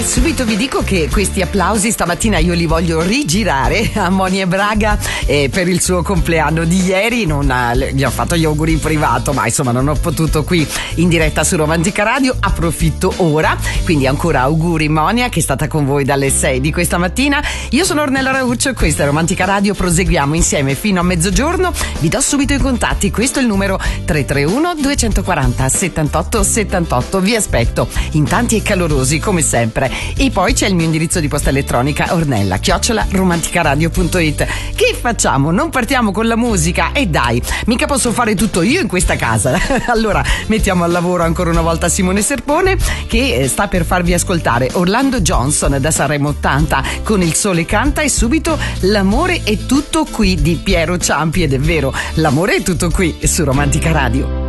Subito vi dico che questi applausi stamattina io li voglio rigirare a Monia Braga per il suo compleanno di ieri. Gli ho fatto gli auguri in privato, ma insomma non ho potuto qui in diretta su Romantica Radio. Approfitto ora, quindi ancora auguri Monia, che è stata con voi dalle 6 di questa mattina. Io sono Ornella Rauccio e questa è Romantica Radio. Proseguiamo insieme fino a mezzogiorno. Vi do subito i contatti. Questo è il numero 331 240 78 78. Vi aspetto in tanti e calorosi come sempre. E poi c'è il mio indirizzo di posta elettronica ornella@romanticaradio.it. Che facciamo? Non partiamo con la musica? E dai, mica posso fare tutto io in questa casa. Allora mettiamo al lavoro ancora una volta Simone Serpone, che sta per farvi ascoltare Orlando Johnson da Sanremo 80 con Il Sole Canta, e subito L'amore è tutto qui di Piero Ciampi. Ed è vero, l'amore è tutto qui su Romantica Radio.